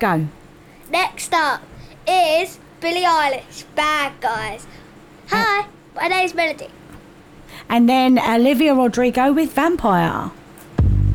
Go. Next up is Billie Eilish, Bad Guys. Hi, my name's Melody. And then Olivia Rodrigo with Vampire.